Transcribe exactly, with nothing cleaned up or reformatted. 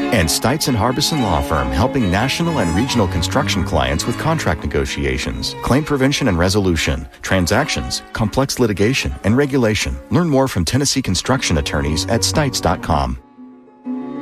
And Stites and Harbison Law Firm, helping national and regional construction clients with contract negotiations, claim prevention and resolution, transactions, complex litigation, and regulation. Learn more from Tennessee construction attorneys at stites dot com.